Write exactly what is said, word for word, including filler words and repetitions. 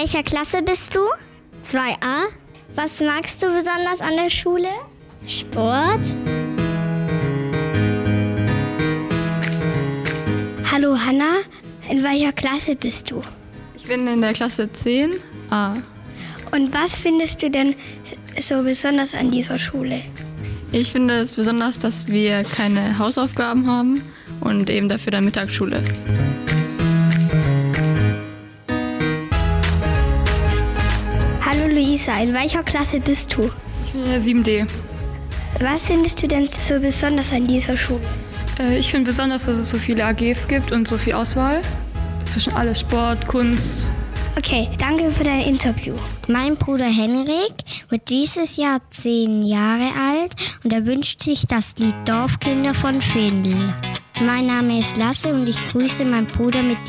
welcher Klasse bist du? zwei a. Was magst du besonders an der Schule? Sport. Hallo Hanna, in welcher Klasse bist du? Ich bin in der Klasse zehn a. Und was findest du denn so besonders an dieser Schule? Ich finde es besonders, dass wir keine Hausaufgaben haben und eben dafür dann Mittagsschule. Hallo Luisa, in welcher Klasse bist du? Ich bin in der sieben d. Was findest du denn so besonders an dieser Schule? Äh, ich finde besonders, dass es so viele A Gs gibt und so viel Auswahl. Zwischen alles Sport, Kunst. Okay, danke für dein Interview. Mein Bruder Henrik wird dieses Jahr zehn Jahre alt und er wünscht sich das Lied Dorfkinder von Findl. Mein Name ist Lasse und ich grüße meinen Bruder mit